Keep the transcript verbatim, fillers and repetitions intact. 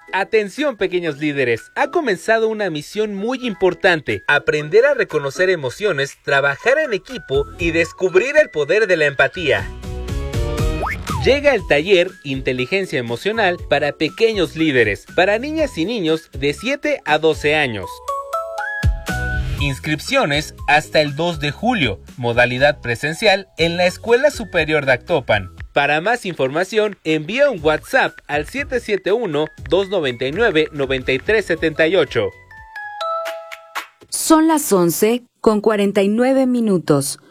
Atención, pequeños líderes, ha comenzado una misión muy importante: aprender a reconocer emociones, trabajar en equipo y descubrir el poder de la empatía. Llega el taller Inteligencia Emocional para pequeños líderes, para niñas y niños de siete a doce años. Inscripciones hasta el dos de julio, modalidad presencial en la Escuela Superior de Actopan. Para más información, envía un WhatsApp al siete siete uno, dos nueve nueve, nueve tres siete ocho. Son las once con cuarenta y nueve minutos.